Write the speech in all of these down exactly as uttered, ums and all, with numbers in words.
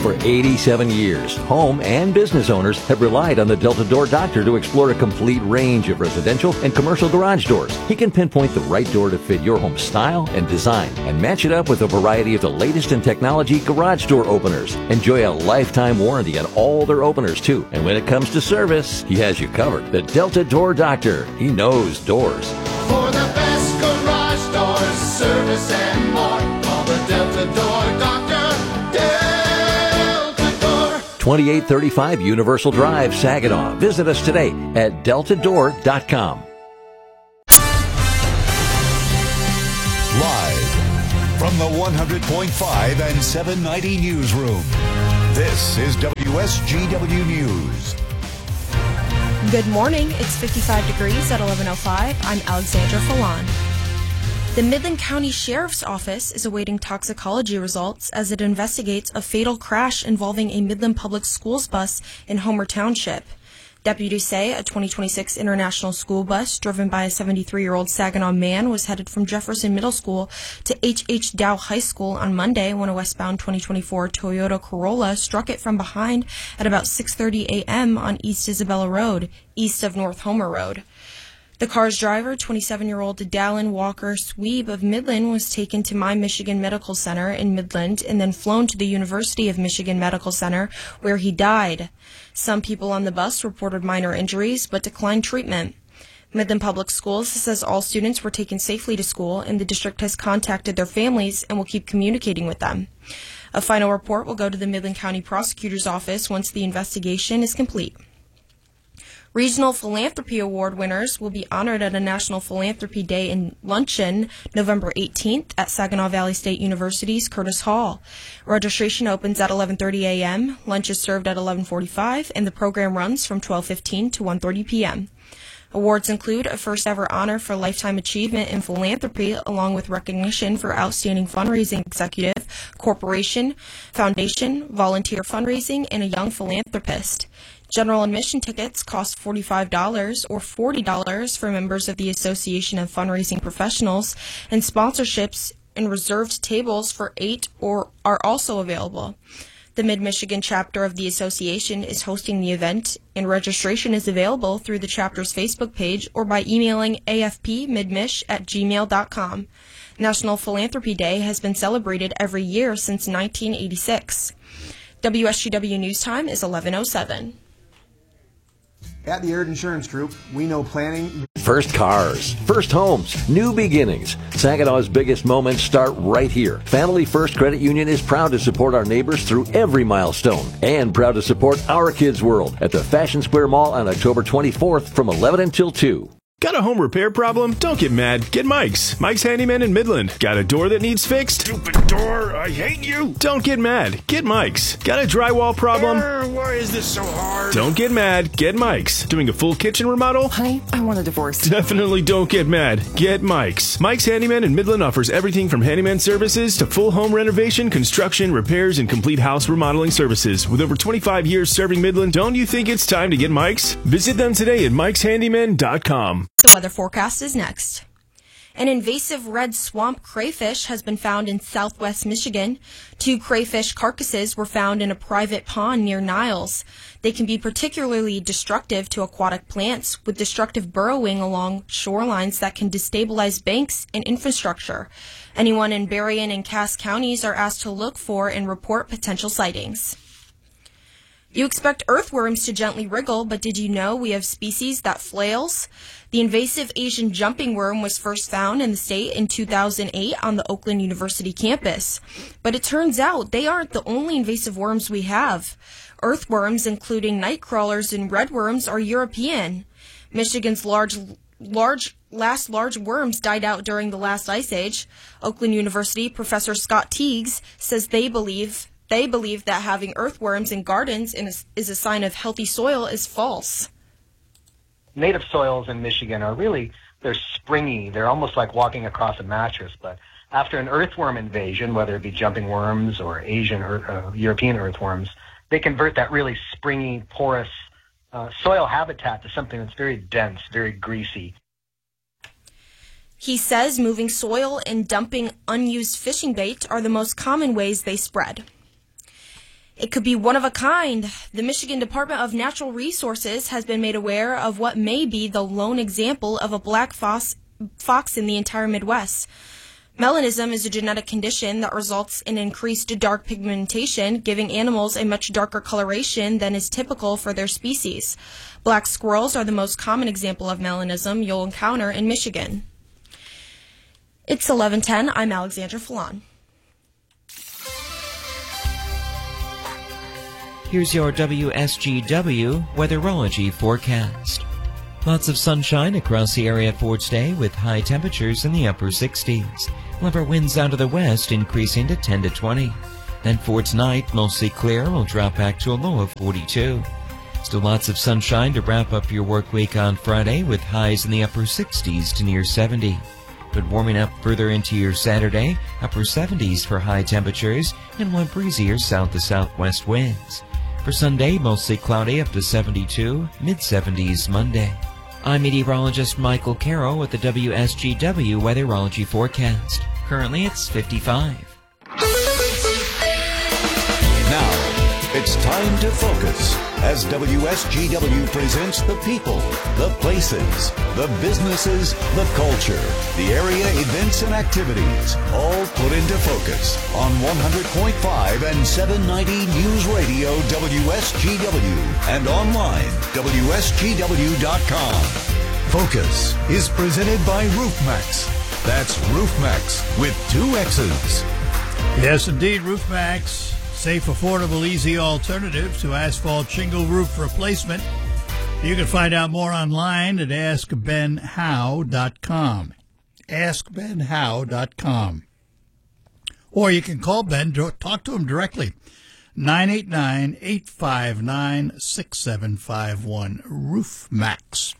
For eighty-seven years, home and business owners have relied on the Delta Door Doctor to explore a complete range of residential and commercial garage doors. He can pinpoint the right door to fit your home style and design and match it up with a variety of the latest in technology garage door openers. Enjoy a lifetime warranty on all their openers, too. And when it comes to service, he has you covered. The Delta Door Doctor. He knows doors. For the best garage doors, service and more, call the Delta Door Doctor. Delta Door. twenty-eight thirty-five Universal Drive, Saginaw. Visit us today at delta door dot com. Live from the one hundred point five and seven ninety newsroom, this is W S G W News. Good morning. It's fifty-five degrees at eleven oh five. I'm Alexandra Falon. The Midland County Sheriff's Office is awaiting toxicology results as it investigates a fatal crash involving a Midland Public Schools bus in Homer Township. Deputies say a twenty twenty-six International School bus driven by a seventy-three-year-old Saginaw man was headed from Jefferson Middle School to H H. Dow High School on Monday when a westbound twenty twenty-four Toyota Corolla struck it from behind at about six thirty a.m. on East Isabella Road, east of North Homer Road. The car's driver, twenty-seven-year-old Dallin Walker Sweeb of Midland, was taken to My Michigan Medical Center in Midland and then flown to the University of Michigan Medical Center, where he died. Some people on the bus reported minor injuries but declined treatment. Midland Public Schools says all students were taken safely to school, and the district has contacted their families and will keep communicating with them. A final report will go to the Midland County Prosecutor's Office once the investigation is complete. Regional Philanthropy Award winners will be honored at a National Philanthropy Day and Luncheon November eighteenth at Saginaw Valley State University's Curtis Hall. Registration opens at eleven thirty a.m., lunch is served at eleven forty-five, and the program runs from twelve fifteen to one thirty p.m. Awards include a first-ever honor for lifetime achievement in philanthropy, along with recognition for outstanding fundraising executive, corporation, foundation, volunteer fundraising, and a young philanthropist. General admission tickets cost forty-five dollars or forty dollars for members of the Association of Fundraising Professionals, and sponsorships and reserved tables for eight or are also available. The Mid-Michigan chapter of the association is hosting the event, and registration is available through the chapter's Facebook page or by emailing a f p midmish at gmail dot com. National Philanthropy Day has been celebrated every year since nineteen eighty-six. W S G W News Time is eleven oh seven. At the Aird Insurance Group, we know planning. First cars, first homes, new beginnings. Saginaw's biggest moments start right here. Family First Credit Union is proud to support our neighbors through every milestone and proud to support Our Kids World at the Fashion Square Mall on October twenty-fourth from eleven until two. Got a home repair problem? Don't get mad. Get Mike's. Mike's Handyman in Midland. Got a door that needs fixed? Stupid door. I hate you. Don't get mad. Get Mike's. Got a drywall problem? Uh, why is this so hard? Don't get mad. Get Mike's. Doing a full kitchen remodel? Honey, I want a divorce. Definitely don't get mad. Get Mike's. Mike's Handyman in Midland offers everything from handyman services to full home renovation, construction, repairs, and complete house remodeling services. With over twenty-five years serving Midland, don't you think it's time to get Mike's? Visit them today at mikes handyman dot com. The weather forecast is next. An invasive red swamp crayfish has been found in southwest Michigan. Two crayfish carcasses were found in a private pond near Niles. They can be particularly destructive to aquatic plants, with destructive burrowing along shorelines that can destabilize banks and infrastructure. Anyone in Berrien and Cass counties are asked to look for and report potential sightings. You expect earthworms to gently wriggle, but did you know we have species that flails? The invasive Asian jumping worm was first found in the state in two thousand eight on the Oakland University campus. But it turns out they aren't the only invasive worms we have. Earthworms, including night crawlers and redworms, are European. Michigan's large, large, last large worms died out during the last ice age. Oakland University Professor Scott Teagues says they believe They believe that having earthworms in gardens is a sign of healthy soil is false. Native soils in Michigan are really, they're springy. They're almost like walking across a mattress. But after an earthworm invasion, whether it be jumping worms or Asian or uh, European earthworms, they convert that really springy, porous uh, soil habitat to something that's very dense, very greasy. He says moving soil and dumping unused fishing bait are the most common ways they spread. It could be one of a kind. The Michigan Department of Natural Resources has been made aware of what may be the lone example of a black fox, fox in the entire Midwest. Melanism is a genetic condition that results in increased dark pigmentation, giving animals a much darker coloration than is typical for their species. Black squirrels are the most common example of melanism you'll encounter in Michigan. It's eleven ten. I'm Alexandra Fallon. Here's your W S G W weatherology forecast. Lots of sunshine across the area for today with high temperatures in the upper sixties. Lever winds out of the west increasing to ten to twenty. Then for tonight, mostly clear, will drop back to a low of forty-two. Still lots of sunshine to wrap up your work week on Friday with highs in the upper sixties to near seventy. But warming up further into your Saturday, upper seventies for high temperatures and more breezier south to southwest winds. For Sunday, mostly cloudy up to seventy-two, mid seventies Monday. I'm meteorologist Michael Carroll with the W S G W weatherology forecast. Currently it's fifty-five. Now, it's time to focus as W S G W presents the people, the places, the businesses, the culture, the area events and activities, all put into focus on one hundred point five and seven ninety News Radio W S G W and online W S G W dot com. Focus is presented by RoofMax. That's RoofMax with two X's. Yes, indeed, RoofMax. Safe, affordable, easy alternative to asphalt shingle roof replacement. You can find out more online at ask ben how dot com. ask ben how dot com. Or you can call Ben, talk to him directly. nine eight nine, eight five nine, six seven five one. RoofMax.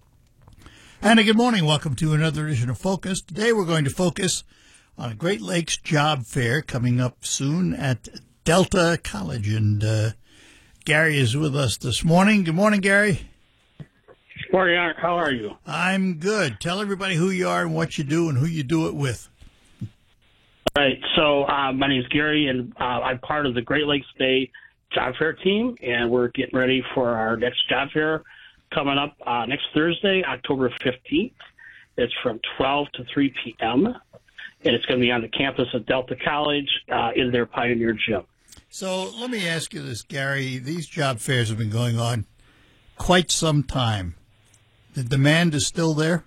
And a good morning. Welcome to another edition of Focus. Today we're going to focus on a Great Lakes Job Fair coming up soon at Delta College. And uh, Gary is with us this morning. Good morning, Gary. Good morning. How are you? I'm good. Tell everybody who you are and what you do and who you do it with. All right. So uh, my name is Gary, and uh, I'm part of the Great Lakes Bay Job Fair team, and we're getting ready for our next job fair coming up uh, next Thursday, October fifteenth. It's from twelve to three p.m., and it's going to be on the campus of Delta College uh, in their Pioneer Gym. So let me ask you this, Gary. These job fairs have been going on quite some time. The demand is still there?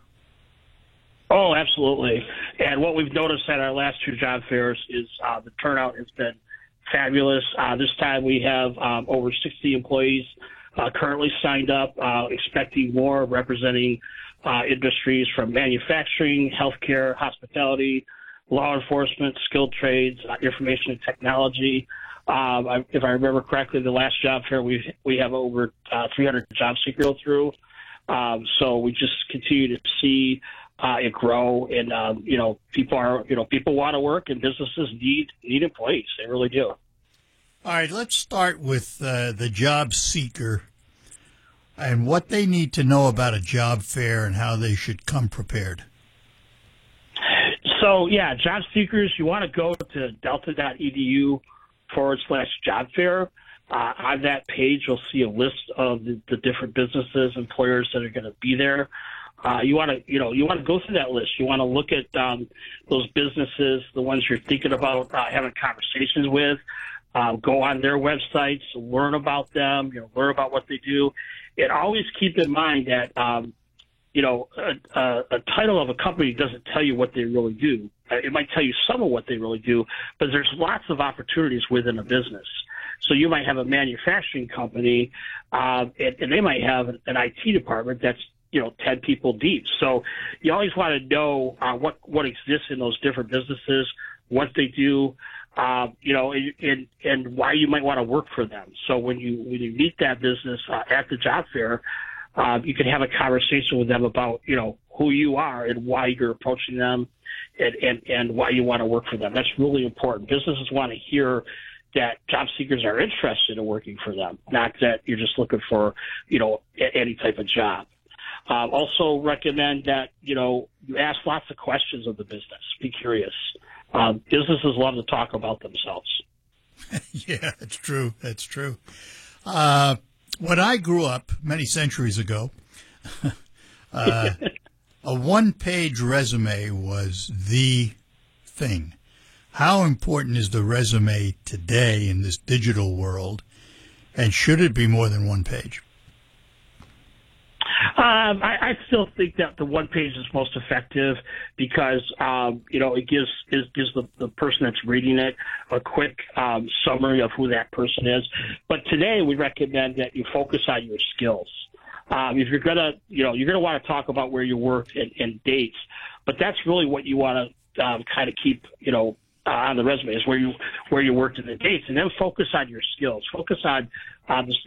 Oh, absolutely. And what we've noticed at our last two job fairs is uh, the turnout has been fabulous. Uh, this time we have um, over sixty employees uh, currently signed up, uh, expecting more, representing uh, industries from manufacturing, healthcare, hospitality, law enforcement, skilled trades, uh, information and technology. Um, I, if I remember correctly, the last job fair we we have over uh, three hundred job seekers go through. Um, so we just continue to see uh, it grow, and um, you know, people are you know people want to work, and businesses need need employees. They really do. All right, let's start with uh, the job seeker and what they need to know about a job fair and how they should come prepared. So, yeah, job seekers, you want to go to delta.edu forward slash job fair. Uh, on that page, you'll see a list of the, the different businesses, employers that are going to be there. Uh, you want to, you know, you want to go through that list. You want to look at um, those businesses, the ones you're thinking about uh, having conversations with. Uh, go on their websites, learn about them, you know, learn about what they do, and always keep in mind that, um, you know, a, a, a title of a company doesn't tell you what they really do. It might tell you some of what they really do, but there's lots of opportunities within a business. So you might have a manufacturing company, uh, and, and they might have an I T department that's, you know, ten people deep. So you always want to know uh, what, what exists in those different businesses, what they do, uh, you know, and, and why you might want to work for them. So when you, when you meet that business uh, at the job fair, uh, you can have a conversation with them about, you know, who you are and why you're approaching them and, and, and why you want to work for them. That's really important. Businesses want to hear that job seekers are interested in working for them, not that you're just looking for, you know, any type of job. Um, also recommend that, you know, you ask lots of questions of the business. Be curious. Um, businesses love to talk about themselves. Yeah, that's true. That's true. Uh, when I grew up many centuries ago, uh, a one-page resume was the thing. How important is the resume today in this digital world, and should it be more than one page? Um, I, I still think that the one page is most effective because, um, you know, it gives it gives the, the person that's reading it a quick um, summary of who that person is. But today we recommend that you focus on your skills. Um, if you're gonna, you know, you're gonna want to talk about where you worked and, and dates, but that's really what you want to um, kind of keep, you know, uh, on the resume is where you where you worked in the dates, and then focus on your skills. Focus on on the